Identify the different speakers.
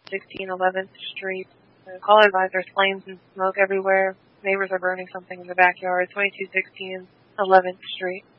Speaker 1: 16 11th Street. Call advisors, flames and smoke everywhere. Neighbors are burning something in the backyard. 2216 11th Street.